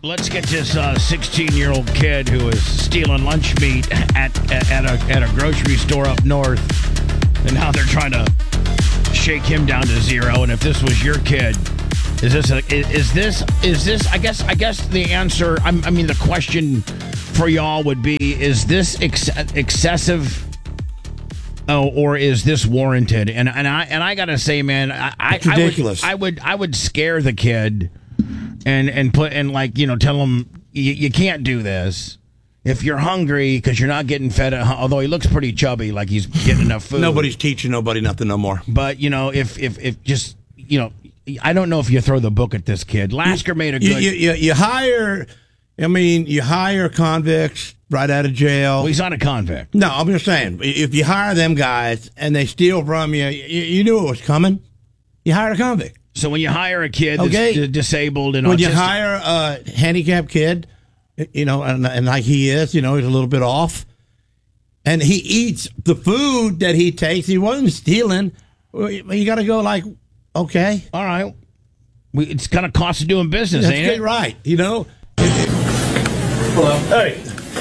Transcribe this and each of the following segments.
let's get this 16-year-old kid who is stealing lunch meat at a grocery store up north, and now they're trying to shake him down to zero. And if this was your kid, is this? I guess the answer. I mean, the question for y'all would be: is this excessive? Oh, or is this warranted? And I gotta say, man, it's ridiculous. I would scare the kid and tell him you can't do this. If you're hungry because you're not getting fed, although he looks pretty chubby, like he's getting enough food. Nobody's teaching nobody nothing no more. But if just I don't know if you throw the book at this kid. Lasker made a good. You hire convicts right out of jail. Well, he's not a convict. No, I'm just saying, if you hire them guys and they steal from you, you knew it was coming. You hired a convict. So when you hire a kid that's disabled and when autistic, you hire a handicapped kid, and like he is, he's a little bit off, and he eats the food that he takes. He wasn't stealing. You got to go like, okay, all right. It's kind of cost of doing business, ain't it? Right, Hello. Hey.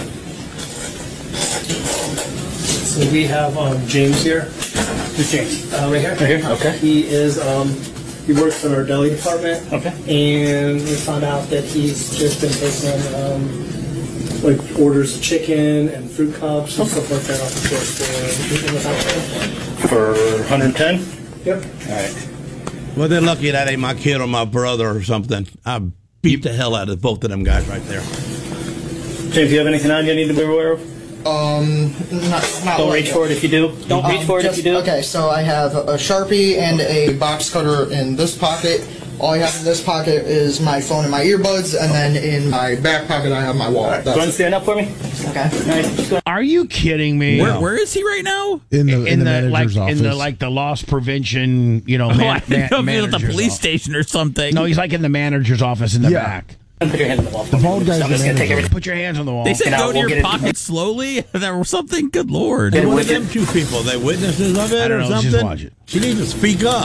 So we have James here. Who's James? Right here. Right here? Okay. He is he works in our deli department. Okay. And we found out that he's just been taking orders of chicken and fruit cups and stuff like that off the store For 110? Yep. All right. Well, they're lucky that ain't my kid or my brother or something. I beat the hell out of both of them guys right there. James, do you have anything on you need to be aware of? Not Don't reach for it if you do. Don't reach for it if you do. Okay, so I have a Sharpie and a box cutter in this pocket. All I have in this pocket is my phone and my earbuds, and then in my back pocket I have my wallet. Go ahead and stand up for me. Okay. All right. Are you kidding me? Where is he right now? In the manager's office. In the loss prevention, I think he's at the police office. Station or something. No, he's like in the manager's office in the back. Put your hands on the wall. The bald guy's I'm just going to take everything. Put your hands on the wall. They said go to we'll your get pocket slowly or something. Good Lord. And what are them two people? They witnesses of it I don't or know, something? just watch it. She needs to speak up.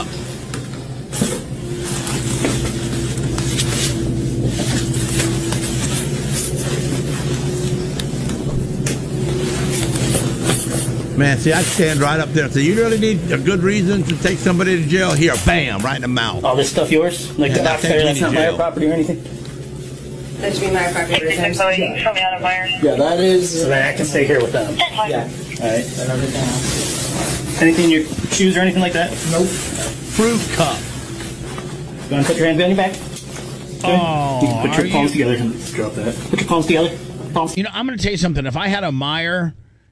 Man, see, I stand right up there and say, you really need a good reason to take somebody to jail? Here, bam, right in the mouth. All this stuff yours? Like the box cutter, that's not my property or anything? That should be my property. Yeah, that is. So then I can stay here with them. Yeah. All right. And everything else. Anything in your shoes or anything like that? Nope. Fruit cup. Go and put your hands behind your back. Oh, You can put your are palms you- together. Drop that. Put your palms together. Palms. I'm going to tell you something. If I had a Meijer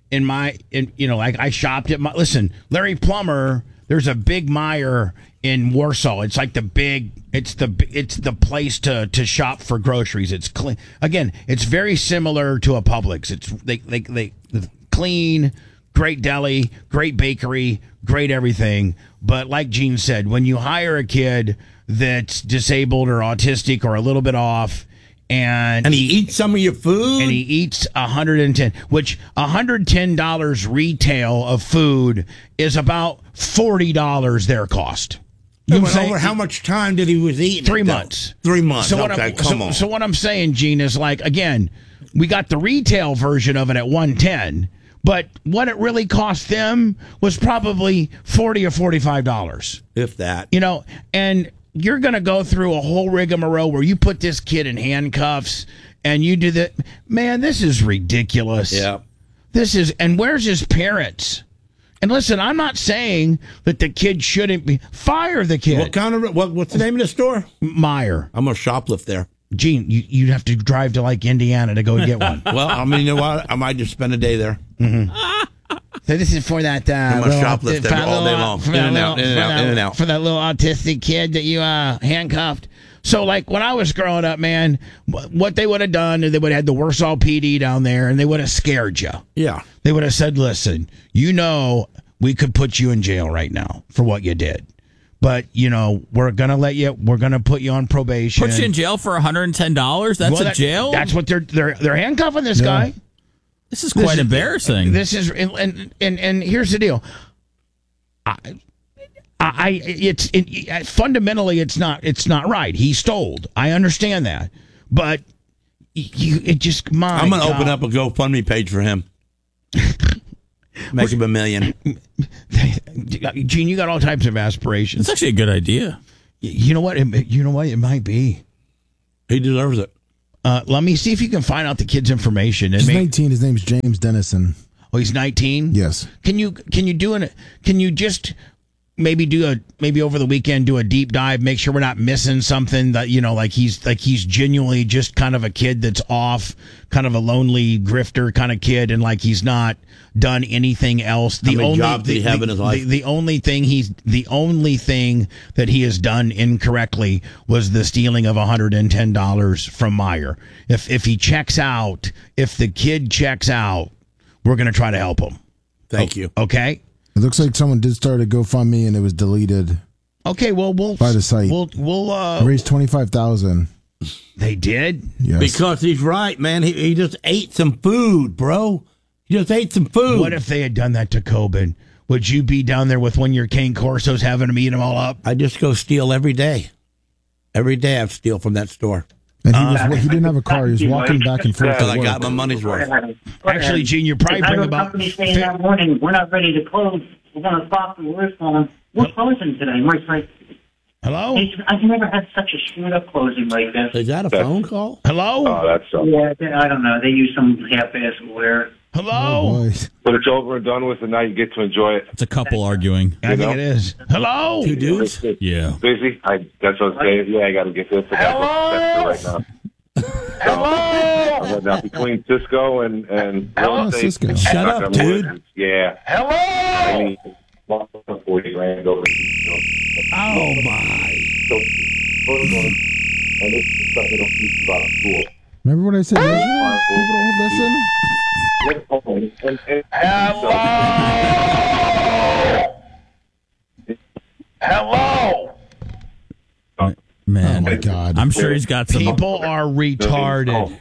like I shopped at listen, Larry Plummer, there's a big Meijer in Warsaw. It's like it's the place to shop for groceries. It's clean. Again, it's very similar to a Publix. It's they clean, great deli, great bakery, great everything. But like Gene said, when you hire a kid that's disabled or autistic or a little bit off, and he eats some of your food, and he eats $110, which $110 retail of food is about $40 their cost. You know over how much time did he was eating? 3 months. 3 months. So okay, come on. So what I'm saying, Gene, is like, again, we got the retail version of it at $110, but what it really cost them was probably $40 or $45, if that. And you're going to go through a whole rigmarole where you put this kid in handcuffs and you do that. Man, this is ridiculous. Yeah. And where's his parents? And listen, I'm not saying that the kid shouldn't be. Fire the kid. What kind of what's the name of the store? Meijer. I'm gonna shoplift there. Gene, you'd have to drive to like Indiana to go get one. Well, I mean, you know what? I might just spend a day there. Mm-hmm. So this is for that I'm a shoplifter all day long. In and out. For that little autistic kid that you handcuffed. So, like, when I was growing up, man, what they would have done is they would have had the Warsaw PD down there, and they would have scared you. Yeah. They would have said, listen, we could put you in jail right now for what you did. But, we're going to put you on probation. Put you in jail for $110? That's a jail? That's what they're handcuffing this guy. This is quite embarrassing. This is, and here's the deal. Fundamentally it's not right. He stole. I understand that, but it just my. I'm going to God. open up a GoFundMe page for him. Make him $1 million. Gene, you got all types of aspirations. It's actually a good idea. You know what? It might be. He deserves it. Let me see if you can find out the kid's information. He's 19. His name's James Dennison. Oh, he's 19. Yes. Can you just maybe over the weekend do a deep dive, make sure we're not missing something that like he's genuinely just kind of a kid that's off, kind of a lonely grifter kind of kid, and like he's not done anything else. How many jobs did he have in his life? The only thing that he has done incorrectly was the stealing of $110 from Meyer. If he checks out, if the kid checks out, we're going to try to help him. Thank you. Okay. It looks like someone did start a GoFundMe and it was deleted. Okay, well, we'll by the site. We'll raised $25,000. They did? Yes. Because he's right, man. He just ate some food, bro. He just ate some food. What if they had done that to Coben? Would you be down there with one of your Cane Corsos having them eat them all up? I just go steal every day. Every day I steal from that store. And he didn't have a car. He was walking back and forth. Until I got my money's worth. Actually, Gene, you're probably bring about. Company saying that morning, we're not ready to close. We're going to stop and we're calling. We're closing today. We're like, hello? I've never had such a screwed up closing like this. Is that a phone call? Hello? Oh, that's yeah, I don't know. They use some half-ass where. Hello? Oh, but it's over and done with, and now you get to enjoy it. It's a couple arguing. I think it is. Hello? Two dudes? Yeah. Busy? That's what I'm saying. Yeah, I got to get this. I got right now. Hello? Now between Cisco and real estate, Cisco. Shut up, dude. Yeah. Hello? I need $40,000 over. Oh, my. So, and this is stuff they don't teach about school. remember what I said yesterday? People don't listen. Hello? Man. Oh, my God. I'm sure he's got some. People are retarded.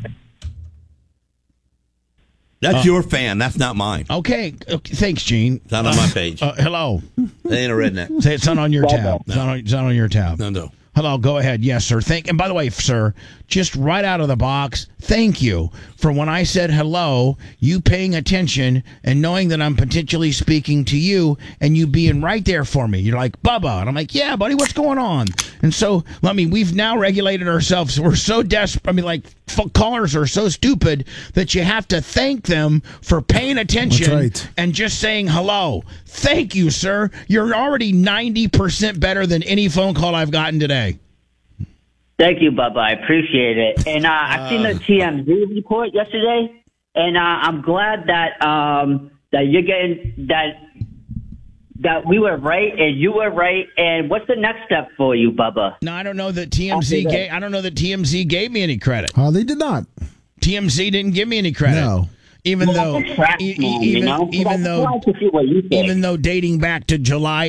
That's your fan. That's not mine. Okay. Thanks, Gene. It's not on my page. Hello. It ain't a redneck. Say it's not on your tab. No. It's not on your tab. No. Hello, go ahead. Yes, sir. And by the way, sir, just right out of the box, thank you for when I said hello, you paying attention and knowing that I'm potentially speaking to you and you being right there for me. You're like, Bubba. And I'm like, yeah, buddy, what's going on? And so, we've now regulated ourselves. We're so desperate. Callers are so stupid that you have to thank them for paying attention right. and just saying hello. Thank you, sir. You're already 90% better than any phone call I've gotten today. Thank you, Bubba. I appreciate it. And I've seen the TMZ report yesterday, and I'm glad that that you're getting that we were right and you were right. And what's the next step for you, Bubba? No, I don't know that TMZ gave. I don't know that TMZ gave me any credit. They did not. TMZ didn't give me any credit. No. Even though dating back to July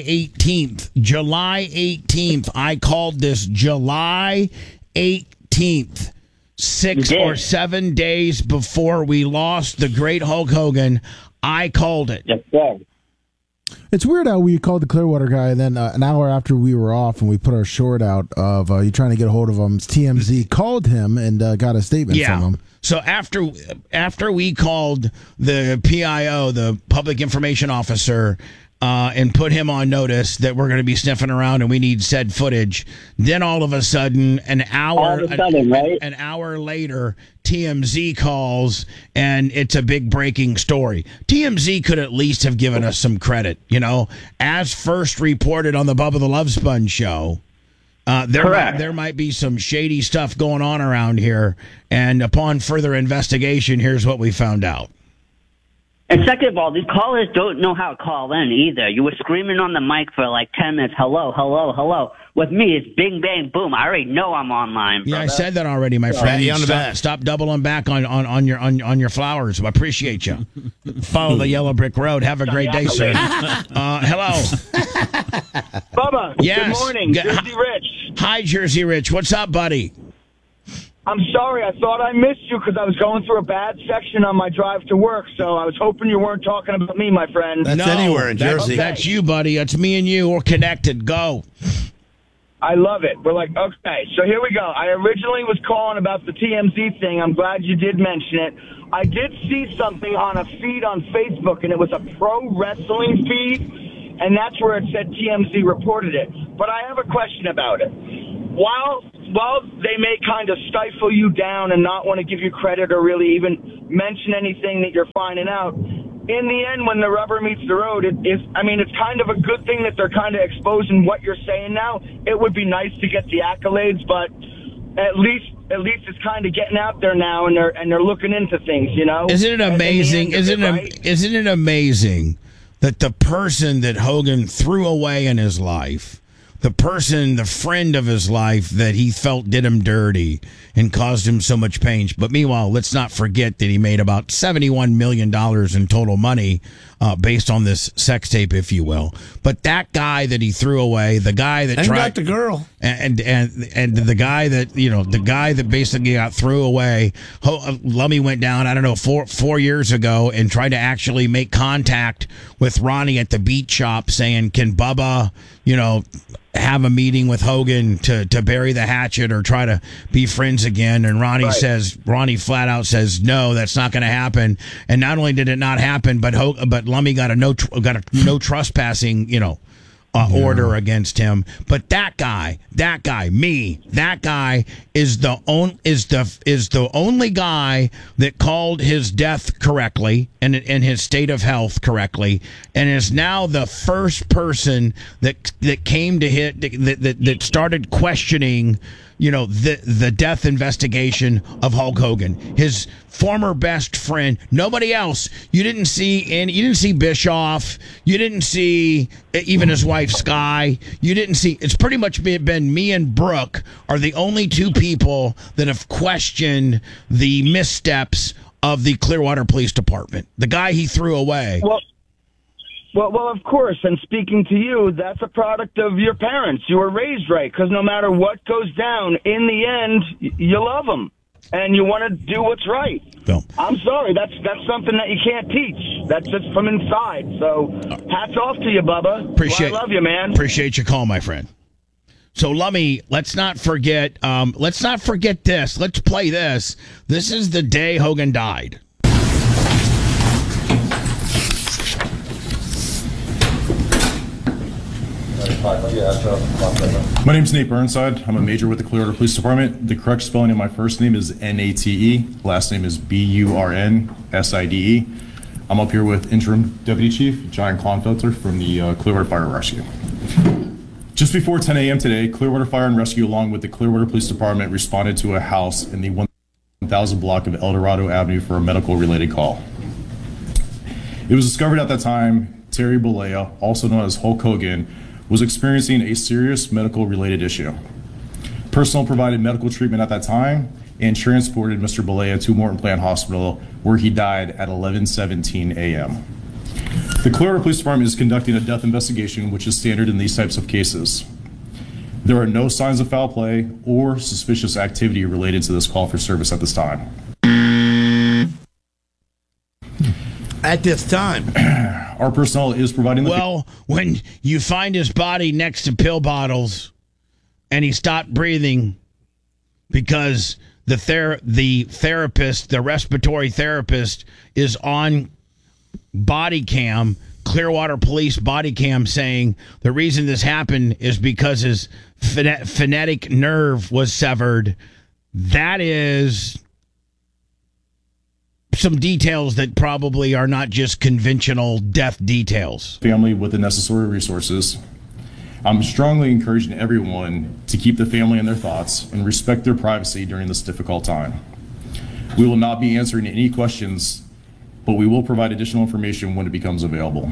18th, I called this July 18th, 6 or 7 days before we lost the great Hulk Hogan. I called it. Yes, sir. It's weird how we called the Clearwater guy, and then an hour after we were off and we put our short out of you trying to get a hold of him, TMZ called him and got a statement from him. So after we called the PIO, the public information officer, and put him on notice that we're going to be sniffing around and we need said footage, then all of a sudden, an hour later, TMZ calls and it's a big breaking story. TMZ could at least have given us some credit, as first reported on the Bubba the Love Sponge show. There might be some shady stuff going on around here, and upon further investigation, here's what we found out. And second of all, these callers don't know how to call in either. You were screaming on the mic for like 10 minutes, hello, hello, hello. With me, it's bing, bang, boom. I already know I'm online, brother. Yeah, I said that already, my friend. Stop doubling back on your flowers. I appreciate you. Follow the yellow brick road. Have a great day, sir. Hello. Bubba, yes. Good morning. Jersey Rich. Hi, Jersey Rich. What's up, buddy? I'm sorry. I thought I missed you because I was going through a bad section on my drive to work, so I was hoping you weren't talking about me, my friend. That's anywhere in Jersey. That's you, buddy. That's me and you. We're connected. Go. I love it. We're like, okay, so here we go. I originally was calling about the TMZ thing. I'm glad you did mention it. I did see something on a feed on Facebook, and it was a pro wrestling feed, and that's where it said TMZ reported it. But I have a question about it. While they may kind of stifle you down and not want to give you credit or really even mention anything that you're finding out, in the end, when the rubber meets the road, it's kind of a good thing that they're kind of exposing what you're saying now. It would be nice to get the accolades, but at least it's kind of getting out there now, and they're looking into things, you know? Isn't it amazing? Isn't it amazing that the person that Hogan threw away in his life, the friend of his life that he felt did him dirty and caused him so much pain. But meanwhile, let's not forget that he made about $71 million in total money based on this sex tape, if you will. But that guy that he threw away, the guy that got the girl, and the guy that basically got threw away, Lummy went down, I don't know, four years ago and tried to actually make contact with Ronnie at the beat shop saying, can Bubba, have a meeting with Hogan to bury the hatchet or try to be friends again. And Ronnie flat out says, no, that's not going to happen. And not only did it not happen, but Lummy got a no trespassing, order against him. But that guy is the only guy that called his death correctly and his state of health correctly, and is now the first person that came to hit that started questioning the death investigation of Hulk Hogan, his former best friend. Nobody else. You didn't see Bischoff. You didn't see even his wife Sky. You didn't see. It's pretty much been me and Brooke are the only two people that have questioned the missteps of the Clearwater Police Department. The guy he threw away. Well, of course, and speaking to you, that's a product of your parents. You were raised right, because no matter what goes down, in the end, you love them, and you want to do what's right. No. I'm sorry, that's something that you can't teach. That's just from inside. So, hats off to you, Bubba. I love you, man. Appreciate your call, my friend. So, Lummy, let's not forget this. Let's play this. This is the day Hogan died. My name's Nate Burnside. I'm a major with the Clearwater Police Department. The correct spelling of my first name is Nate. Last name is Burnside. I'm up here with Interim Deputy Chief John Klonfelter from the Clearwater Fire and Rescue. Just before 10 a.m. today, Clearwater Fire and Rescue, along with the Clearwater Police Department, responded to a house in the 1000 block of El Dorado Avenue for a medical-related call. It was discovered at that time Terry Bollea, also known as Hulk Hogan, was experiencing a serious medical-related issue. Personnel provided medical treatment at that time and transported Mr. Bollea to Morton Plant Hospital, where he died at 11:17 a.m. The Clearwater Police Department is conducting a death investigation, which is standard in these types of cases. There are no signs of foul play or suspicious activity related to this call for service at this time. At this time, our personnel is providing when you find his body next to pill bottles and he stopped breathing because the therapist, the respiratory therapist, is on body cam, Clearwater Police body cam, saying the reason this happened is because his phonetic nerve was severed. That is some details that probably are not just conventional death details. Family with the necessary resources. I'm strongly encouraging everyone to keep the family in their thoughts and respect their privacy during this difficult time. We will not be answering any questions, but we will provide additional information when it becomes available.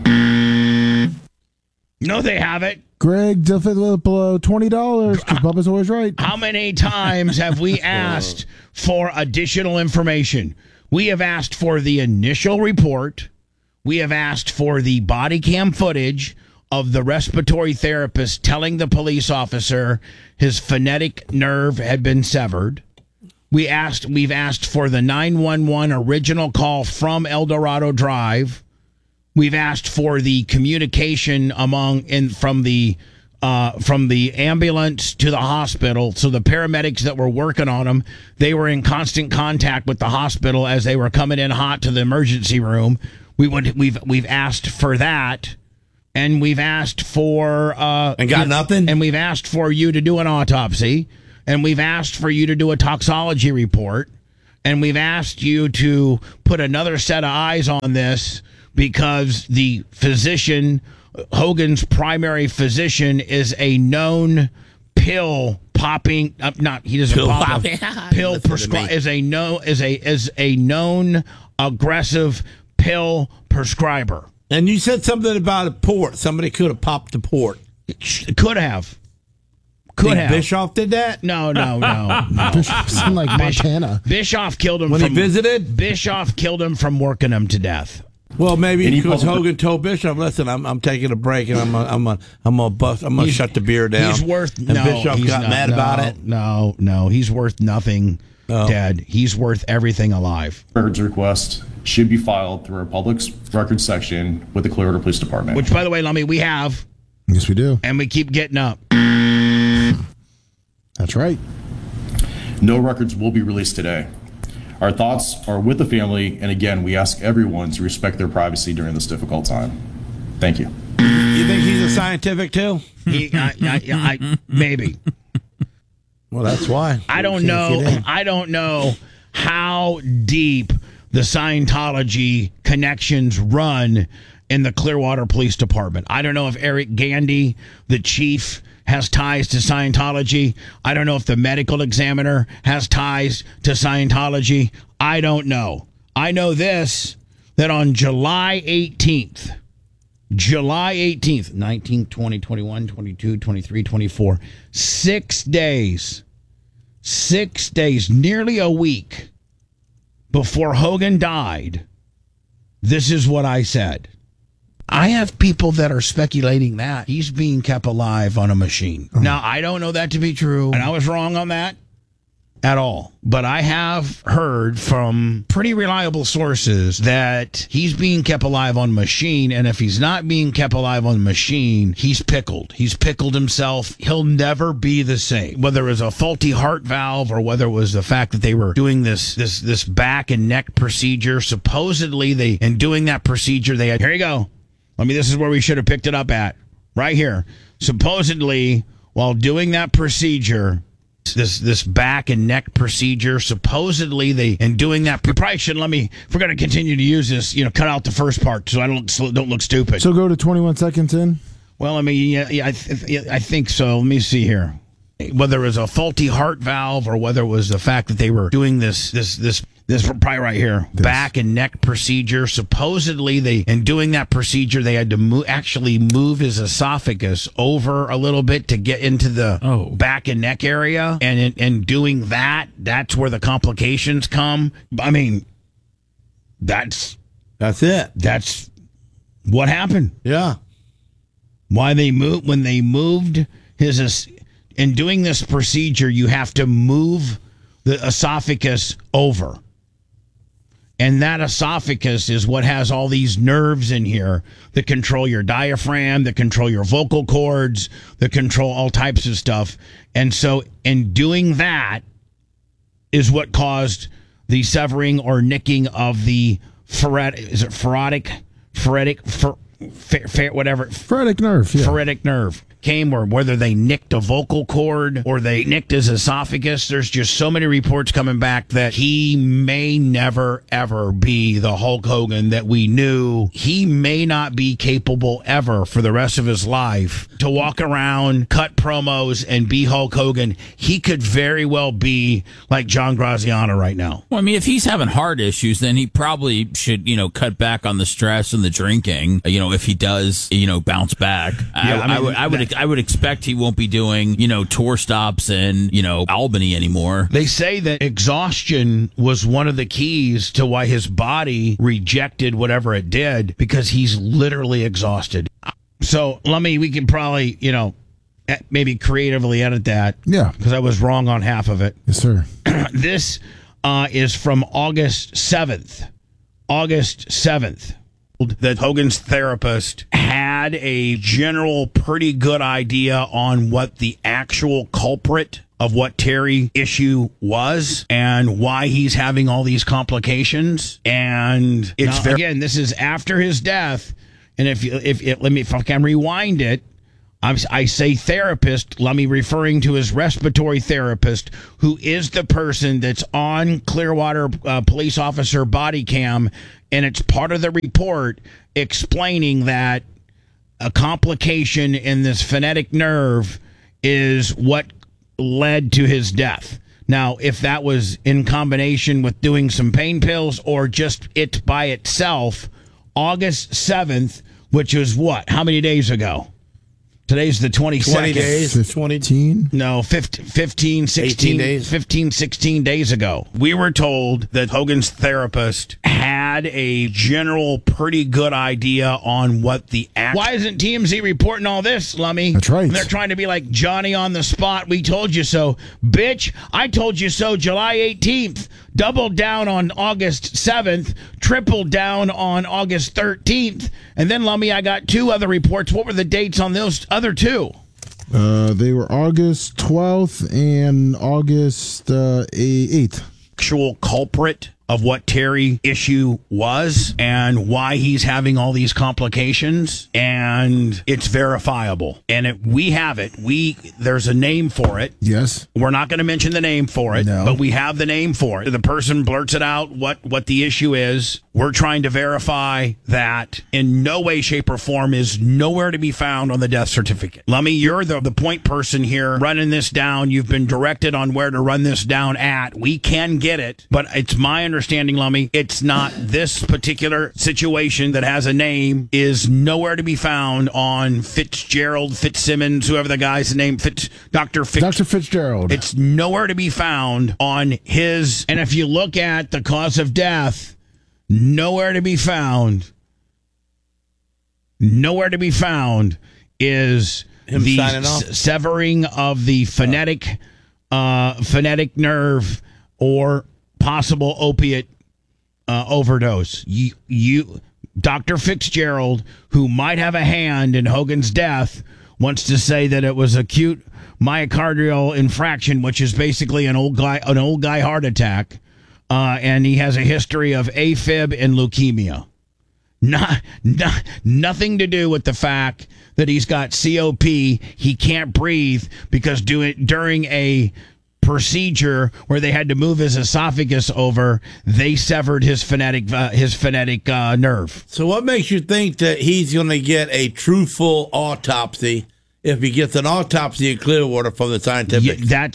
No, they have it. Greg, below $20 because Bubba's always right. How many times have we asked for additional information? We have asked for the initial report. We have asked for the body cam footage of the respiratory therapist telling the police officer his phonetic nerve had been severed. We've asked for the 911 original call from El Dorado Drive. We've asked for the communication from the from the ambulance to the hospital. So the paramedics that were working on him, they were in constant contact with the hospital as they were coming in hot to the emergency room. We've asked for that, and we've asked for and got nothing. And we've asked for you to do an autopsy, and we've asked for you to do a toxology report, and we've asked you to put another set of eyes on this because the physician, Hogan's primary physician, is a known pill popping. He doesn't Pill pop popping. pill prescribe is a known aggressive pill prescriber. And you said something about a port. Somebody could have popped the port. Could have. Bischoff did that? No. Bischoff like Montana. Bischoff killed him when he visited. Bischoff killed him from working him to death. Well, maybe because Hogan told Bischoff, "Listen, I'm taking a break and I'm gonna shut the beer down." He's worth and Bischoff got mad about it. No, he's worth nothing. Dead. He's worth everything alive. Records request should be filed through our public records section with the Clearwater Police Department. Which, by the way, Lummy, we have. Yes, we do. And we keep getting up. That's right. No records will be released today. Our thoughts are with the family, and again, we ask everyone to respect their privacy during this difficult time. Thank you. You think he's a scientific too? Maybe. Well, that's why. I don't know how deep the Scientology connections run in the Clearwater Police Department. I don't know if Eric Gandy, the chief, has ties to Scientology. I don't know if the medical examiner has ties to Scientology. I don't know. I know this, that on July 18th, 19, 20, 21, 22, 23, 24, 6 days, nearly a week before Hogan died, this is what I said. I have people that are speculating that he's being kept alive on a machine. Now, I don't know that to be true, and I was wrong on that at all. But I have heard from pretty reliable sources that he's being kept alive on a machine, and if he's not being kept alive on a machine, he's pickled. He's pickled himself. He'll never be the same. Whether it was a faulty heart valve or whether it was the fact that they were doing this back and neck procedure. Supposedly, in doing that procedure, they had... Here you go. This is where we should have picked it up at. Right here. Supposedly, while doing that procedure, this back and neck procedure, supposedly we probably shouldn't if we're going to continue to use this, cut out the first part so I don't look stupid. So go to 21 seconds in? Well, I think so. Let me see here. Whether it was a faulty heart valve or whether it was the fact that they were doing this probably right here, back and neck procedure. Supposedly, in doing that procedure, they had to move his esophagus over a little bit to get into the back and neck area. And in doing that, that's where the complications come. That's it. That's what happened. Yeah. When they moved his... In doing this procedure, you have to move the esophagus over. And that esophagus is what has all these nerves in here that control your diaphragm, that control your vocal cords, that control all types of stuff. And so in doing that is what caused the severing or nicking of the phoretic nerve. Yeah. Phoretic nerve. Or whether they nicked a vocal cord or they nicked his esophagus. There's just so many reports coming back that he may never, ever be the Hulk Hogan that we knew. He may not be capable ever for the rest of his life to walk around, cut promos, and be Hulk Hogan. He could very well be like John Graziano right now. Well, if he's having heart issues, then he probably should, cut back on the stress and the drinking, if he does, bounce back. Yeah, I would expect he won't be doing, tour stops in, Albany anymore. They say that exhaustion was one of the keys to why his body rejected whatever it did, because he's literally exhausted. So, we can probably, maybe creatively edit that. Yeah. Because I was wrong on half of it. Yes, sir. This is from August 7th. August 7th. that Hogan's therapist had a general pretty good idea on what the actual culprit of what Terry issue was and why he's having all these complications. And it's again, this is after his death. And if I can rewind it, I say therapist, let me referring to his respiratory therapist, who is the person that's on Clearwater police officer body cam, and it's part of the report explaining that a complication in this phonetic nerve is what led to his death. Now, if that was in combination with doing some pain pills or just it by itself, August 7th, which was what? How many days ago? Today's the 22nd. 20 days. 15? No, 15, 16 days. 15, 16 days ago. We were told that Hogan's therapist had a general pretty good idea on what the Why isn't TMZ reporting all this, Lummy? That's right. They're trying to be like Johnny on the spot. We told you so. Bitch, I told you so July 18th. Doubled down on August 7th, tripled down on August 13th, and then, Lummy, I got two other reports. What were the dates on those other two? They were August 12th and August 8th. Actual culprit of what Terry issue was and why he's having all these complications, and it's verifiable. And we have it. There's a name for it. Yes. We're not going to mention the name for it, but we have the name for it. The person blurts it out what the issue is. We're trying to verify that in no way, shape, or form is nowhere to be found on the death certificate. Lummy, you're the point person here running this down. You've been directed on where to run this down at. We can get it, but it's my understanding, Lummy, it's not this particular situation that has a name is nowhere to be found on Fitzsimmons, whoever the guy's name, Dr. Fitzgerald. It's nowhere to be found on his. And if you look at the cause of death, nowhere to be found is him the signing off? severing of the phonetic nerve or possible opiate overdose. You, Dr. Fitzgerald, who might have a hand in Hogan's death, wants to say that it was acute myocardial infraction, which is basically an old guy heart attack, and he has a history of AFib and leukemia. Nothing to do with the fact that he's got COP. He can't breathe because during a procedure where they had to move his esophagus over, they severed his phonetic nerve. So what makes you think that he's going to get a truthful autopsy if he gets an autopsy in Clearwater from the scientific? Yeah,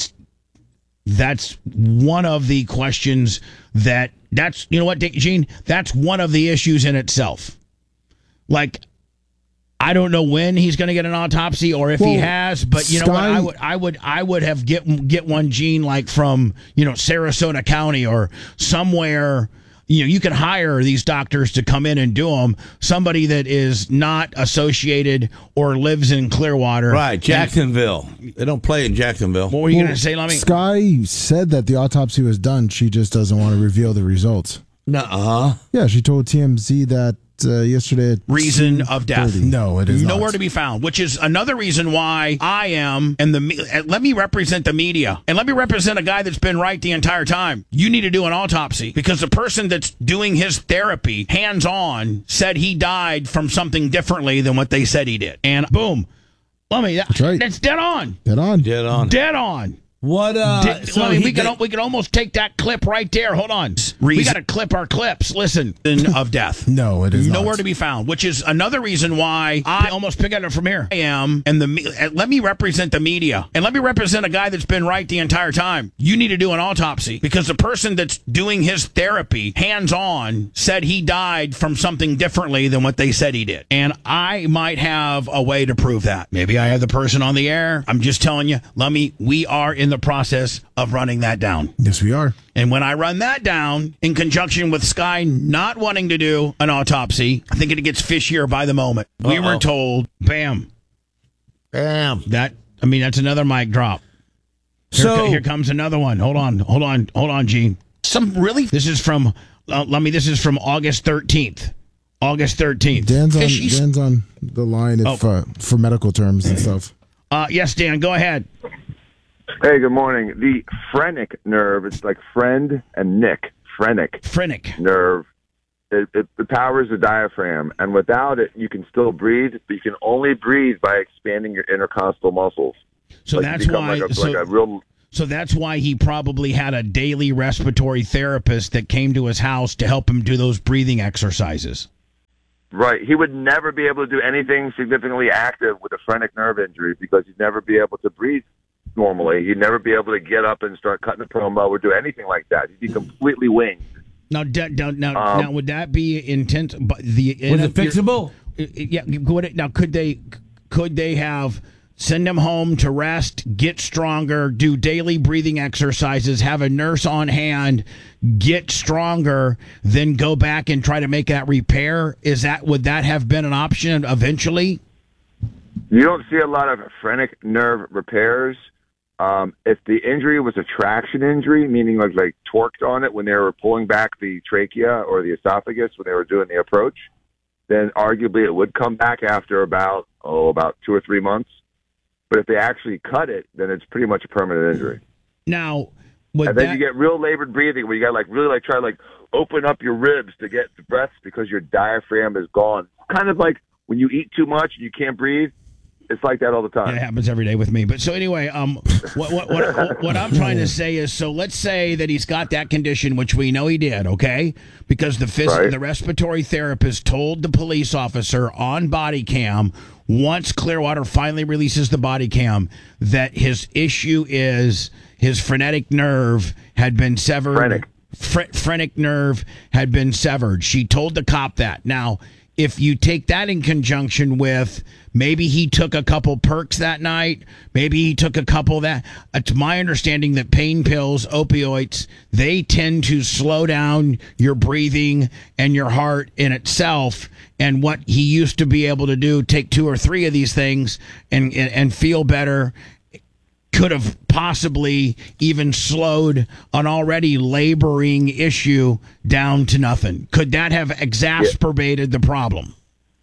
that's one of the questions that's you know what, Gene? That's one of the issues in itself. Like, I don't know when he's going to get an autopsy or if he has, but you know what? I would have get one, Gene, like from Sarasota County or somewhere. You can hire these doctors to come in and do them. Somebody that is not associated or lives in Clearwater. Right, Jacksonville. They don't play in Jacksonville. What were you going to say, Lummy? Sky said that the autopsy was done. She just doesn't want to reveal the results. Nuh-uh. Yeah, she told TMZ that yesterday. Reason of death. No, it is nowhere not to be found, which is another reason why I am, and let me represent the media, and let me represent a guy that's been right the entire time. You need to do an autopsy because the person that's doing his therapy hands-on said he died from something differently than what they said he did. And boom. That's right. That's dead on. Dead on. Dead on. Dead on. What? We could almost take that clip right there. Hold on. We got to clip our clips. Listen, of death. No, it is nowhere not. to be found, which is another reason why I almost pick it up from here. I am, and let me represent the media, and let me represent a guy that's been right the entire time. You need to do an autopsy because the person that's doing his therapy hands-on said he died from something differently than what they said he did. And I might have a way to prove that. Maybe I have the person on the air. I'm just telling you, Lummy, we are in the process of running that down. Yes, we are. And when I run that down, in conjunction with Sky not wanting to do an autopsy, I think it gets fishier by the moment. We were told, bam. That's another mic drop. Here comes another one. Hold on, Gene. This is from August 13th. August 13th. Dan's on the line if, for medical terms and stuff. Yes, Dan, go ahead. Hey, good morning. The phrenic nerve, it's like friend and nick. Phrenic nerve. It powers the diaphragm, and without it, you can still breathe, but you can only breathe by expanding your intercostal muscles. So like that's why. So that's why he probably had a daily respiratory therapist that came to his house to help him do those breathing exercises. Right. He would never be able to do anything significantly active with a phrenic nerve injury because he'd never be able to breathe normally. He'd never be able to get up and start cutting a promo or do anything like that. He'd be completely winged. Now, would that be intense? Was it fixable? Yeah. Now, could they have send him home to rest, get stronger, do daily breathing exercises, have a nurse on hand, get stronger, then go back and try to make that repair? Would that have been an option eventually? You don't see a lot of phrenic nerve repairs. If the injury was a traction injury, meaning like torqued on it when they were pulling back the trachea or the esophagus when they were doing the approach, then arguably it would come back after about 2 or 3 months. But if they actually cut it, then it's pretty much a permanent injury. Now, and then you get real labored breathing where you got really try to open up your ribs to get the breath because your diaphragm is gone. Kind of like when you eat too much and you can't breathe. It's like that all the time. Yeah, it happens every day with me. But so anyway, what I'm trying to say is, so let's say that he's got that condition, which we know he did, okay? Because the respiratory therapist told the police officer on body cam, once Clearwater finally releases the body cam, that his issue is his phrenic nerve had been severed. Phrenic nerve had been severed. She told the cop that. Now, if you take that in conjunction with maybe he took a couple perks that night, maybe he took a couple that, it's my understanding that pain pills, opioids, they tend to slow down your breathing and your heart in itself. And what he used to be able to do, take 2 or 3 of these things and feel better, could have possibly even slowed an already laboring issue down to nothing. Could that have exacerbated the problem?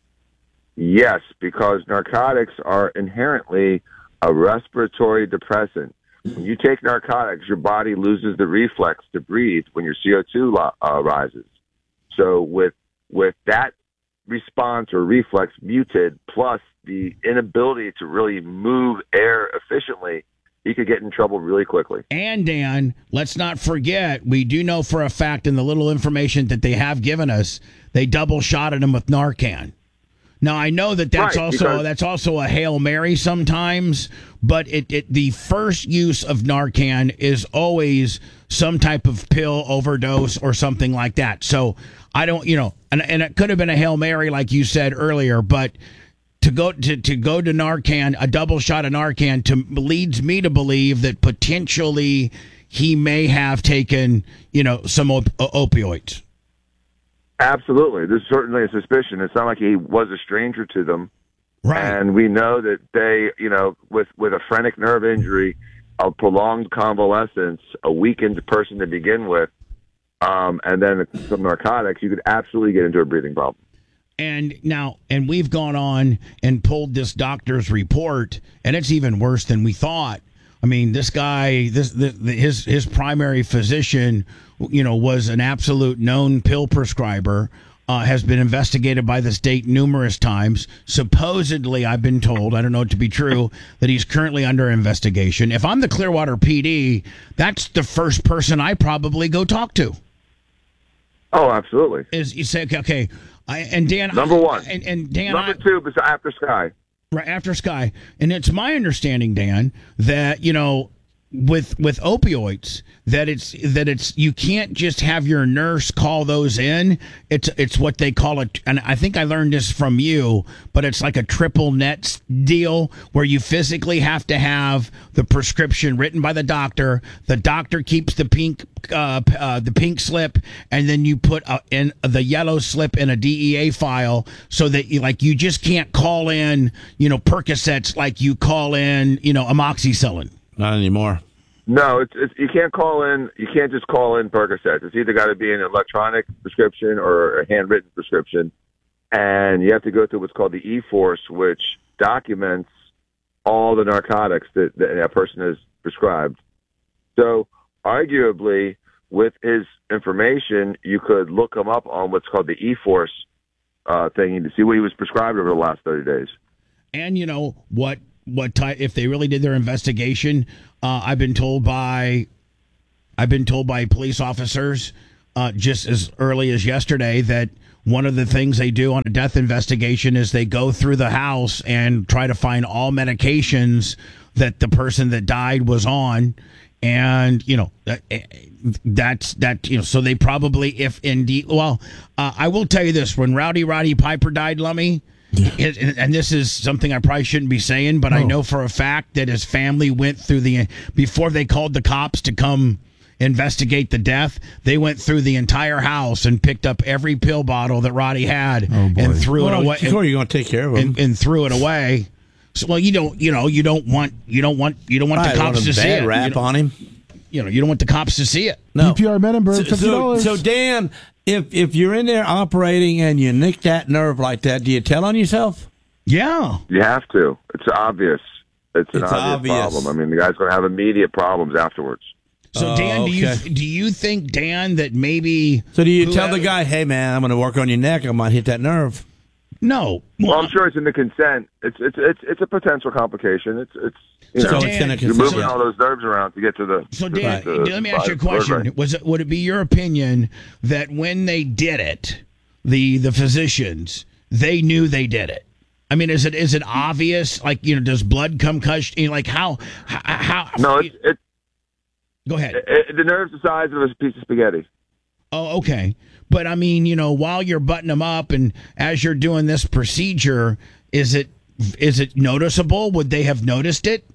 Yes, because narcotics are inherently a respiratory depressant. When you take narcotics, your body loses the reflex to breathe when your CO2 rises. So with that response or reflex muted, plus the inability to really move air efficiently, he could get in trouble really quickly. And Dan, let's not forget, we do know for a fact in the little information that they have given us, they double shotted him with Narcan. Now I know that's also a Hail Mary sometimes, but the first use of Narcan is always some type of pill overdose or something like that. So I don't, and it could have been a Hail Mary like you said earlier, but to go to Narcan, a double shot of Narcan, leads me to believe that potentially he may have taken, some opioids. Absolutely. There's certainly a suspicion. It's not like he was a stranger to them. Right. And we know that they, with a phrenic nerve injury, a prolonged convalescence, a weakened person to begin with, and then some narcotics, you could absolutely get into a breathing problem. And we've gone on and pulled this doctor's report, and it's even worse than we thought. I mean, this guy, his primary physician, was an absolute known pill prescriber, has been investigated by the state numerous times. Supposedly, I've been told, I don't know it to be true, that he's currently under investigation. If I'm the Clearwater PD, that's the first person I probably go talk to. Oh, absolutely. Is you say, okay, and Dan, number one, and Dan, number two is After Sky. Right, After Sky. And it's my understanding, Dan, that, with opioids, that it's you can't just have your nurse call those in. It's what they call it, and I think I learned this from you, but it's like a triple net deal where you physically have to have the prescription written by the doctor. The doctor keeps the pink slip, and then you put in the yellow slip in a DEA file, so that you just can't call in Percocets like you call in amoxicillin. Not anymore. No, it's you can't call in. You can't just call in Percocets. It's either got to be an electronic prescription or a handwritten prescription. and you have to go through what's called the E-Force, which documents all the narcotics that a person is prescribed. So arguably, with his information, you could look him up on what's called the E-Force thing to see what he was prescribed over the last 30 days. And you know what type, if they really did their investigation, I've been told by police officers just as early as yesterday that one of the things they do on a death investigation is they go through the house and try to find all medications that the person that died was on. And, you know, that's you know, so they probably, if indeed, well, I will tell you this, when Rowdy Roddy Piper died, Lummy, and this is something I probably shouldn't be saying, but I know for a fact that his family went through before they called the cops to come investigate the death, they went through the entire house and picked up every pill bottle that Roddy had and threw it away. Sure, you're going to take care of him. And threw it away. So, well, you don't want the cops to see it. Rap on him. You know, you don't want the cops to see it. No. DPR Medinburg, $50. So Dan, if you're in there operating and you nick that nerve like that, do you tell on yourself? Yeah. You have to. It's obvious. It's an obvious problem. I mean, the guy's going to have immediate problems afterwards. So, Dan, do you think, Dan, that maybe... So do you tell the guy, hey, man, I'm going to work on your neck. I might hit that nerve. No. Well, I'm sure it's in the consent. It's a potential complication. It's you know, you're moving all those nerves around to get to the... So, Dan, let me ask you a question. Would it be your opinion that when they did it, the physicians, they knew they did it? I mean, is it obvious? Like, you know, does blood come like how? No, it's go ahead. The nerve's the size of a piece of spaghetti. Oh, okay. But I mean, you know, while you're buttoning them up and as you're doing this procedure, is it noticeable? Would they have noticed it?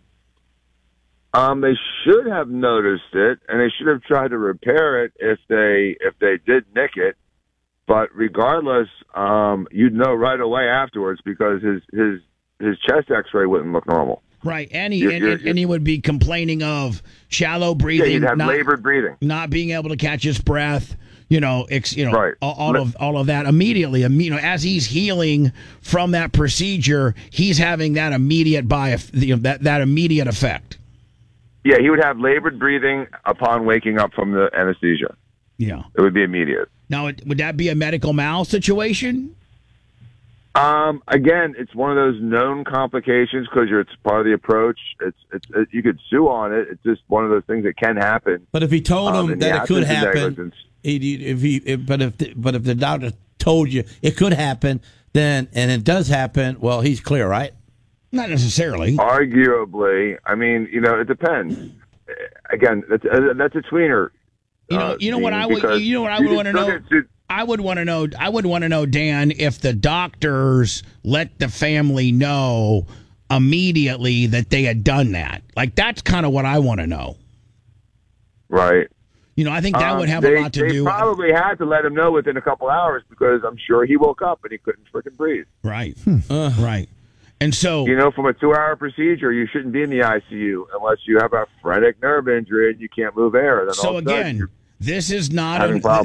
They should have noticed it, and they should have tried to repair it if they did nick it. But regardless, you'd know right away afterwards because his chest X-ray wouldn't look normal. Right, and he would be complaining of shallow breathing. Yeah, he'd have labored breathing, not being able to catch his breath. Right. all of that immediately. You know, as he's healing from that procedure, he's having that immediate that immediate effect. Yeah, he would have labored breathing upon waking up from the anesthesia. Yeah, it would be immediate. Now, would that be a medical mal situation? Again, it's one of those known complications because it's part of the approach. It's you could sue on it. It's just one of those things that can happen. But if he told him that it could happen, if the doctor told you it could happen, then and it does happen, well, he's clear, right? Not necessarily. Arguably, I mean, you know, it depends. Again, that's a tweener. You know what I would want to know. I would want to know, Dan, if the doctors let the family know immediately that they had done that. Like, that's kind of what I want to know. Right. You know, I think that would have a lot to do. They probably had to let him know within a couple hours because I'm sure he woke up and he couldn't freaking breathe. Right. Right. And so, you know, from a 2-hour procedure, you shouldn't be in the ICU unless you have a phrenic nerve injury and you can't move air. And then so again, this is not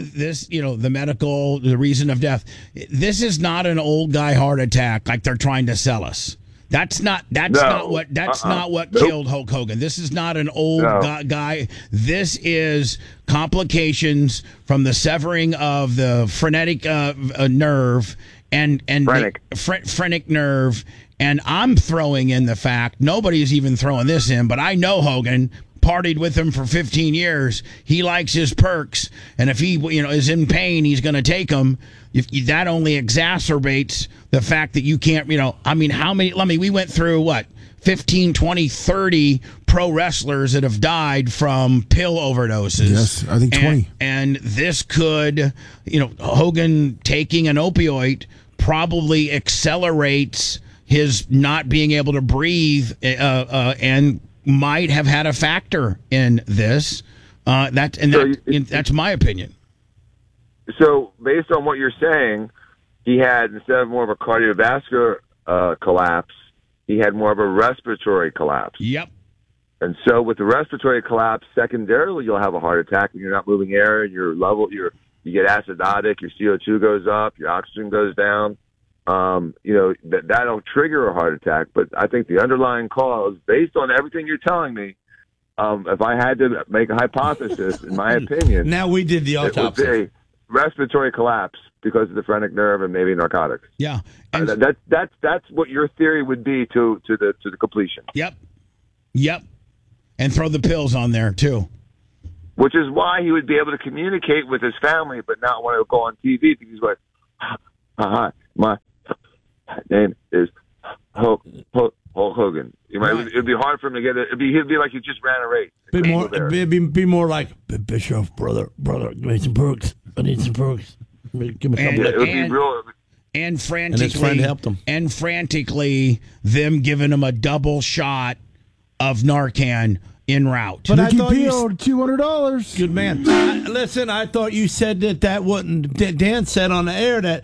the reason of death. This is not an old guy heart attack like they're trying to sell us. That's not what killed Hulk Hogan. This is not an old guy. This is complications from the severing of the phrenic nerve and phrenic nerve. And I'm throwing in the fact, nobody's even throwing this in, but I know Hogan, partied with him for 15 years. He likes his perks, and if he is in pain, he's going to take them. That only exacerbates the fact that you can't, how many, we went through 15, 20, 30 pro wrestlers that have died from pill overdoses. Yes, I think 20. And this could, Hogan taking an opioid probably accelerates his not being able to breathe and might have had a factor in this. That's my opinion. So based on what you're saying, he had, instead of more of a cardiovascular collapse, he had more of a respiratory collapse. Yep. And so with the respiratory collapse, secondarily, you'll have a heart attack when you're not moving air and you get acidotic, your CO2 goes up, your oxygen goes down. that'll trigger a heart attack. But I think the underlying cause, based on everything you're telling me, if I had to make a hypothesis, in my opinion, now we did the autopsy. It would be respiratory collapse because of the phrenic nerve and maybe narcotics. Yeah, and that's what your theory would be to the completion. Yep, and throw the pills on there too. Which is why he would be able to communicate with his family, but not want to go on TV because he's like, "Hi, my name is Hulk Hogan." It would be hard for him to get it. He'd be like he just ran a race. Be more like Bischoff, brother. Give me some perks. I need some perks. Give me and frantically, and his friend helped him. And frantically, them giving him a double shot of Narcan en route. But I thought $200. Good man. Listen, I thought you said that wasn't. Dan said on the air that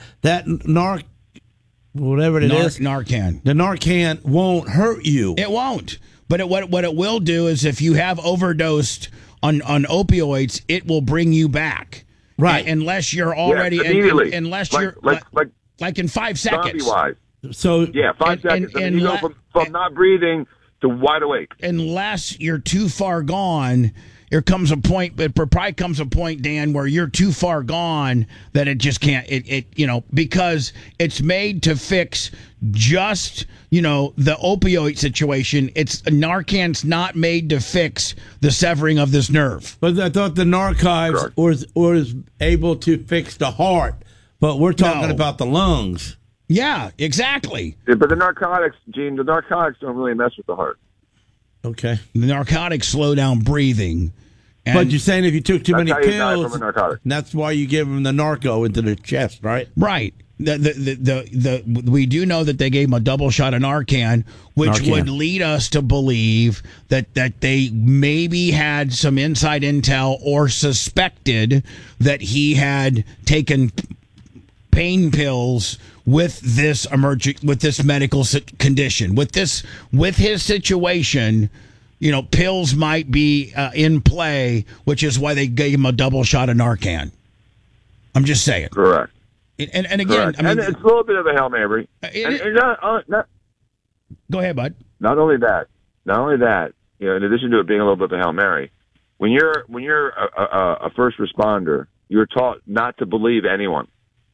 whatever it is, Narcan. The Narcan won't hurt you. It won't. But what it will do is if you have overdosed on opioids, it will bring you back. Right. Unless you're already immediately. Unless you're like in 5 seconds. Zombie-wise. So 5 seconds. You go from not breathing to wide awake. Unless you're too far gone, there comes a point. It probably comes a point, Dan, where you're too far gone that it just can't. Because it's made to fix just the opioid situation. Narcan's not made to fix the severing of this nerve. But I thought the Narcan was able to fix the heart. But we're talking about the lungs. Yeah, exactly. Yeah, but the narcotics, Gene, don't really mess with the heart. Okay. The narcotics slow down breathing. But you're saying if you took too many pills, you die from a narcotic. That's why you give them the narco into the chest, right? Right. We do know that they gave him a double shot of Narcan, which would lead us to believe that they maybe had some inside intel or suspected that he had taken pain pills with this medical condition, with his situation. Pills might be in play, which is why they gave him a double shot of Narcan. I'm just saying. Correct. And again, correct. And it's a little bit of a Hail Mary. Go ahead, bud. Not only that, in addition to it being a little bit of a Hail Mary, when you're a first responder, you're taught not to believe anyone.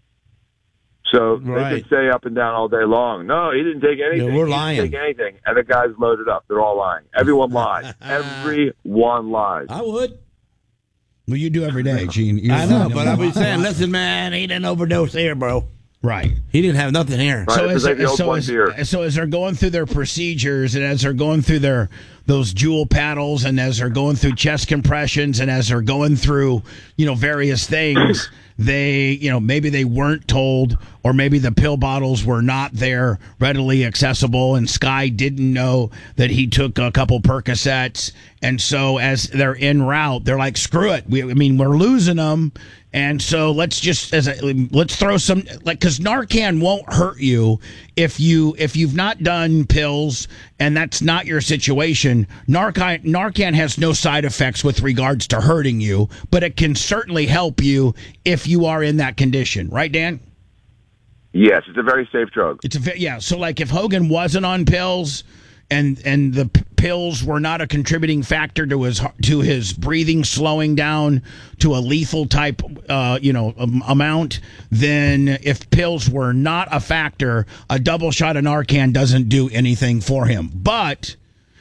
So they can say up and down all day long, no, he didn't take anything. Yeah, we're lying. He didn't take anything. And the guy's loaded up. They're all lying. Everyone lies. Everyone lies. I would. Well, you do every day, Gene. I know, but I was saying, listen, man, he didn't overdose here, bro. Right. He didn't have nothing here. Right, so as they're going through their procedures and as they're going through those jewel paddles and as they're going through chest compressions and as they're going through, various things, they, maybe they weren't told or maybe the pill bottles were not there readily accessible and Sky didn't know that he took a couple Percocets. And so as they're en route, they're like, screw it. We're losing them. And so let's throw some, because Narcan won't hurt you if you've not done pills and that's not your situation. Narcan has no side effects with regards to hurting you, but it can certainly help you if you are in that condition, right, Dan? Yes, it's a very safe drug. So like if Hogan wasn't on pills and the pills were not a contributing factor to his breathing slowing down to a lethal type amount, then if pills were not a factor, a double shot of Narcan doesn't do anything for him. But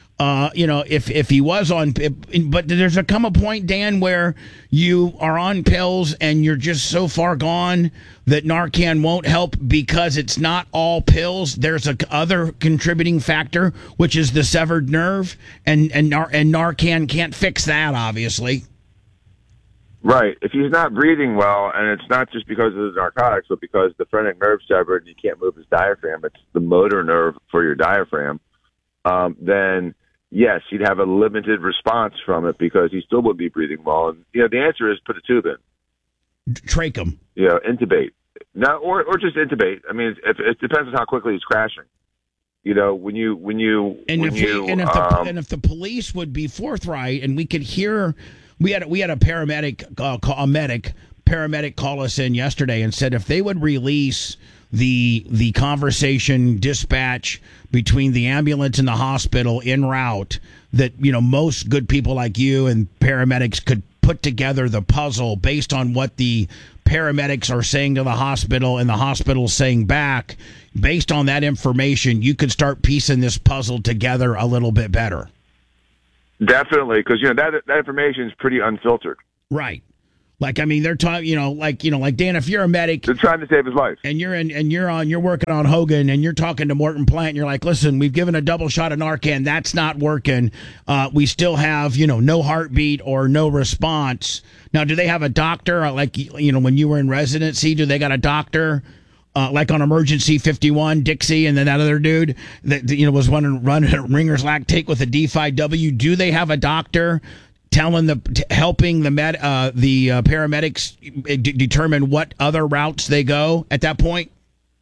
if he was on, but there's a point, Dan, where you are on pills and you're just so far gone that Narcan won't help because it's not all pills. There's a other contributing factor, which is the severed nerve, and Narcan can't fix that, obviously. Right. If he's not breathing well, and it's not just because of the narcotics, but because the phrenic nerve severed and you can't move his diaphragm, it's the motor nerve for your diaphragm, then yes, he'd have a limited response from it because he still would be breathing well. And the answer is put a tube in. Trach him. Intubate. No, or just intubate. I mean, it depends on how quickly he's crashing. If the police would be forthright and we could hear, we had a paramedic call us in yesterday and said if they would release the conversation dispatch between the ambulance and the hospital en route that, you know, most good people like you and paramedics could put together the puzzle based on what the paramedics are saying to the hospital and the hospital saying back. Based on that information, you could start piecing this puzzle together a little bit better. Definitely, because that information is pretty unfiltered. Right. Like, I mean, they're talking, like Dan, if you're a medic, they're trying to save his life, and you're working on Hogan, and you're talking to Morton Plant, and you're like, listen, we've given a double shot of Narcan, that's not working. We still have, no heartbeat or no response. Now, do they have a doctor? Like, when you were in residency, do they got a doctor? Like on Emergency 51, Dixie, and then that other dude that was running Ringer's lactate with a D5W. Do they have a doctor helping the paramedics determine what other routes they go at that point?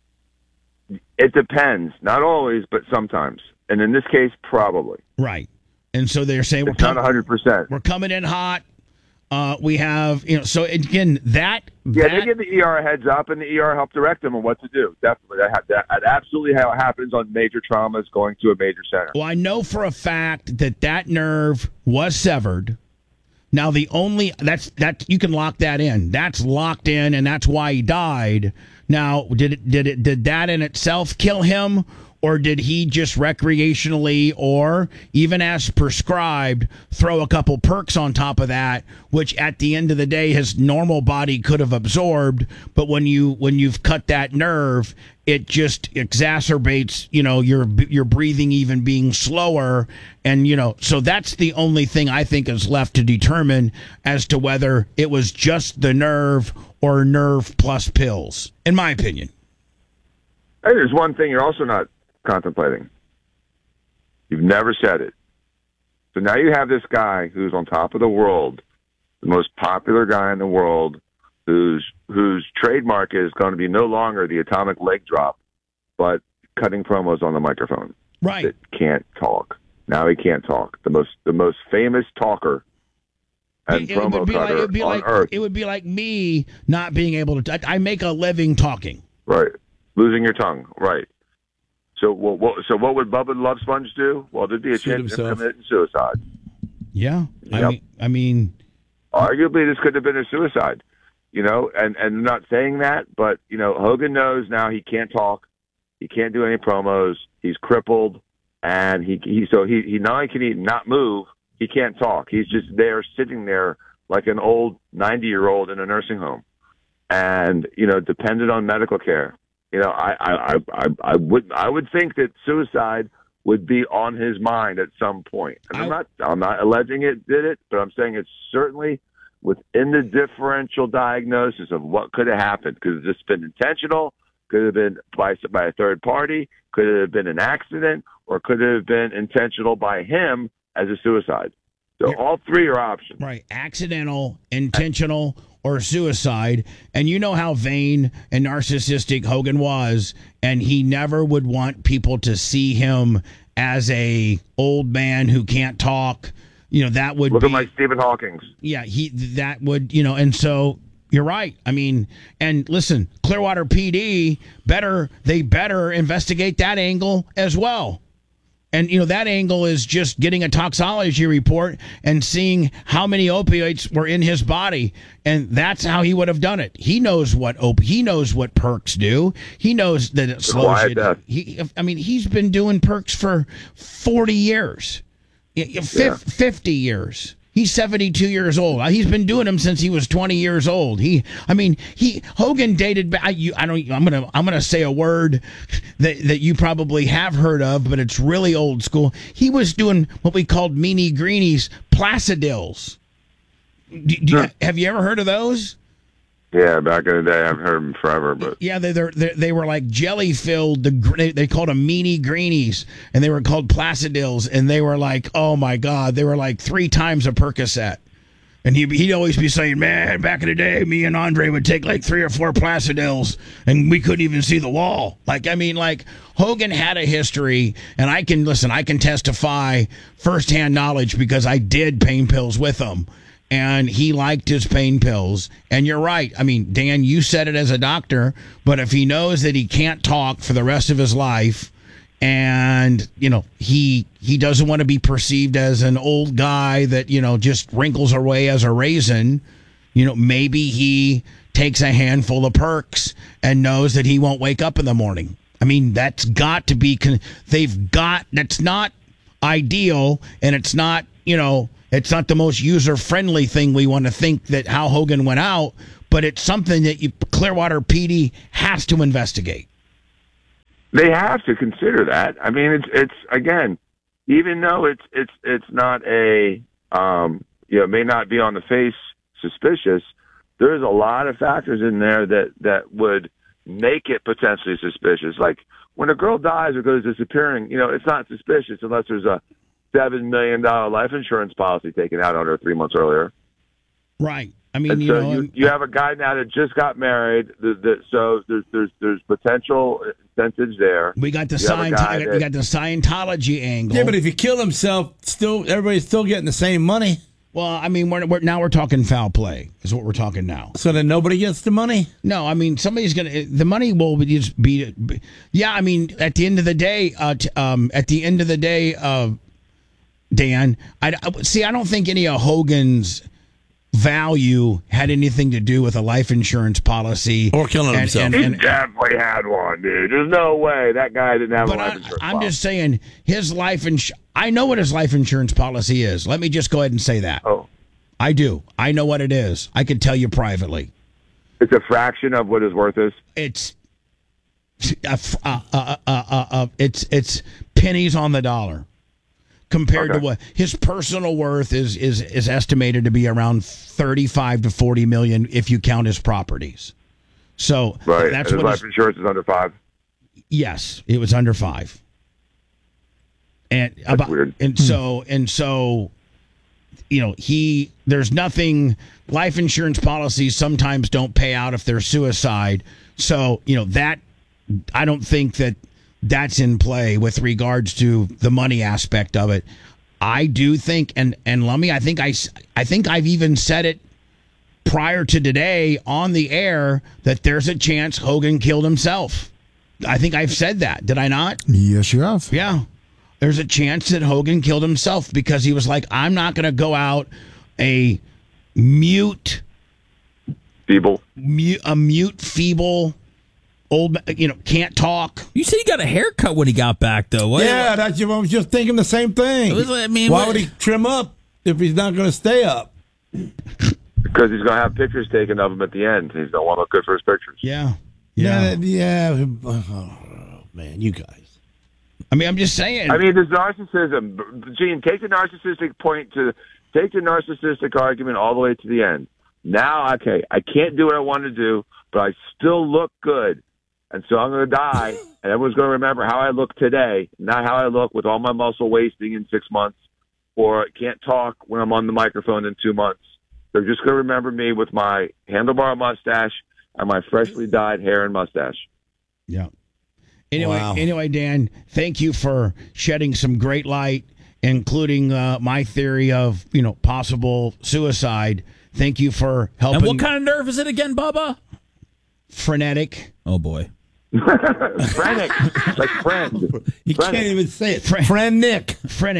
It depends. Not always, but sometimes. And in this case, probably. Right. And so they're saying it's not 100%. We're coming in hot. We have, so again, they give the ER a heads up, and the ER help direct them on what to do. Definitely. That absolutely how it happens on major traumas going to a major center. Well, I know for a fact that nerve was severed. Now, that you can lock that in. That's locked in, and that's why he died. Now, did that in itself kill him? Or did he just recreationally or even as prescribed throw a couple perks on top of that, which at the end of the day his normal body could have absorbed, but when you've cut that nerve, it just exacerbates, your breathing even being slower, and so that's the only thing I think is left to determine as to whether it was just the nerve or nerve plus pills, in my opinion. Hey, there's one thing you're also not contemplating. You've never said it. So now you have this guy who's on top of the world, the most popular guy in the world, whose trademark is going to be no longer the atomic leg drop, but cutting promos on the microphone. Right. That can't talk. Now he can't talk. The most famous talker and promo cutter on earth. It would be like me not being able to. I make a living talking. Right. Losing your tongue. Right. So what would Bubba the Love Sponge do? Well, there'd be a chance of him committing suicide. Yeah. Yep. I mean, arguably this could have been a suicide, and I'm not saying that, but, Hogan knows now he can't talk. He can't do any promos. He's crippled, and he not only can he not move, he can't talk. He's just there sitting there like an old 90-year-old in a nursing home and, dependent on medical care. I would think that suicide would be on his mind at some point. And I'm not alleging it did it, but I'm saying it's certainly within the differential diagnosis of what could have happened. Could have just been intentional, could have been by a third party, could have been an accident, or could have been intentional by him as a suicide. So all three are options. Right. Accidental, intentional, or suicide. And you know how vain and narcissistic Hogan was, and he never would want people to see him as a old man who can't talk. That would look at like Stephen Hawking. Yeah, that would, and so you're right. I mean, and listen, Clearwater PD better investigate that angle as well. And, that angle is just getting a toxicology report and seeing how many opioids were in his body. And that's how he would have done it. He knows what perks do. He knows that it slows you down. He's been doing perks for 40 years, 50 years. He's 72 years old. He's been doing them since he was 20 years old. Hogan dated back. I'm gonna say a word that you probably have heard of, but it's really old school. He was doing what we called meanie greenies, Placidils. Have you ever heard of those? Yeah, back in the day, I've heard them forever. But yeah, they were like jelly filled. They called them meanie greenies, and they were called Placidils, and they were like, oh my god, they were like 3 times a Percocet. And he'd always be saying, man, back in the day, me and Andre would take like 3 or 4 Placidils, and we couldn't even see the wall. Hogan had a history, and I can testify firsthand knowledge because I did pain pills with him. and he liked his pain pills. And you're right. I mean, Dan, you said it as a doctor, but if he knows that he can't talk for the rest of his life, and he doesn't want to be perceived as an old guy that just wrinkles away as a raisin, maybe he takes a handful of perks and knows that he won't wake up in the morning. I mean, that's got to be that's not ideal, and it's not it's not the most user friendly thing we want to think that how Hogan went out, but it's something that Clearwater PD has to investigate. They have to consider that. I mean, it's again, even though it's not a it may not be on the face suspicious. There's a lot of factors in there that would make it potentially suspicious. Like when a girl dies or goes disappearing, it's not suspicious unless there's a $7 million life insurance policy taken out on her 3 months earlier. Right. I mean, you have a guy now that just got married, so there's potential incentives there. We got the Scientology angle. Yeah, but if he killed himself, everybody's still getting the same money. Well, I mean, we're talking foul play is what we're talking now. So then nobody gets the money? No, I mean the money will just be. Yeah, I mean at the end of the day, Dan, I don't think any of Hogan's value had anything to do with a life insurance policy or killing himself. He definitely had one, dude. There's no way that guy didn't have a life insurance policy. I'm just saying his life I know what his life insurance policy is. Let me just go ahead and say that. Oh, I do. I know what it is. I can tell you privately. It's a fraction of what his worth is. It's it's pennies on the dollar. Compared to what his personal worth is estimated to be around 35 to 40 million if you count his properties. So right, that's and his what life insurance is under 5. Yes, it was under 5. And that's weird. And so there's nothing. Life insurance policies sometimes don't pay out if there's suicide. So that I don't think that's in play with regards to the money aspect of it. I do think, and Lummy, I think I've even said it prior to today on the air that there's a chance Hogan killed himself. I think I've said that. Did I not? Yes, you have. Yeah. There's a chance that Hogan killed himself because he was like, I'm not going to go out a mute, feeble, old, can't talk. You said he got a haircut when he got back, though. I was just thinking the same thing. Why would he trim up if he's not going to stay up? Because he's going to have pictures taken of him at the end. He's going to want to look good for his pictures. Yeah. Oh, man, you guys. I mean, I'm just saying. I mean, there's narcissism. Gene, take the narcissistic argument all the way to the end. Now, okay, I can't do what I want to do, but I still look good. And so I'm going to die, and everyone's going to remember how I look today, not how I look with all my muscle wasting in 6 months, or can't talk when I'm on the microphone in 2 months. They're just going to remember me with my handlebar mustache and my freshly dyed hair and mustache. Yeah. Anyway, Dan, thank you for shedding some great light, including my theory of possible suicide. Thank you for helping. And what kind of nerve is it again, Bubba? Frenetic. Oh boy. Phrenic, like friend. You can't even say it. Phrenic.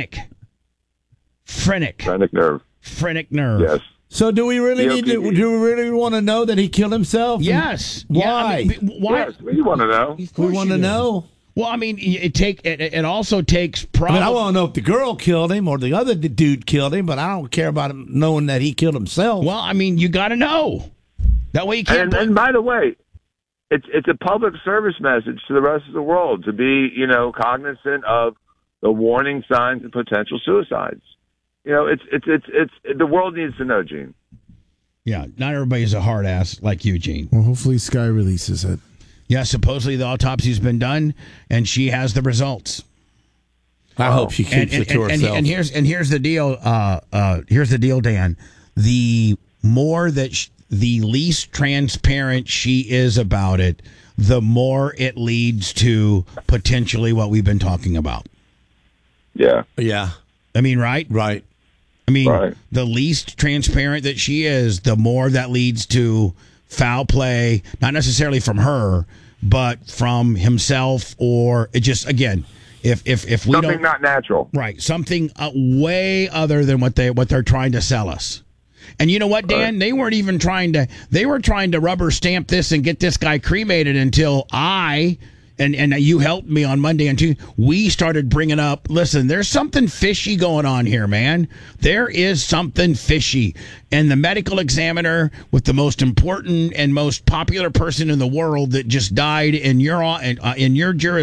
Phrenic nerve. Phrenic nerve. Yes. So do we really do we really want to know that he killed himself? Yes. Why? Yeah, I mean, why? Yes, we want to know. We want to know. Well, I mean, it also takes problem. I want to know if the girl killed him or the other dude killed him, but I don't care about him knowing that he killed himself. Well, I mean, you got to know. That way you can't. And by the way, it's a public service message to the rest of the world to be, cognizant of the warning signs and potential suicides. It's the world needs to know, Gene. Yeah, not everybody's a hard ass like you, Gene. Well, hopefully Sky releases it. Yeah, supposedly the autopsy's been done, and she has the results. I hope she keeps it to herself. And here's the deal. Here's the deal, Dan. The more that the least transparent she is about it, the more it leads to potentially what we've been talking about. Yeah. Yeah. I mean, right? Right. I mean, the least transparent that she is, the more that leads to foul play, not necessarily from her, but from himself, or it just, again, if we something not natural, right? Something way other than what they're trying to sell us. And you know what, Dan? They weren't even trying to. They were trying to rubber stamp this and get this guy cremated until and you helped me on Monday and Tuesday. We started bringing up, listen, there's something fishy going on here, man. There is something fishy. And the medical examiner with the most important and most popular person in the world that just died in your jurisdiction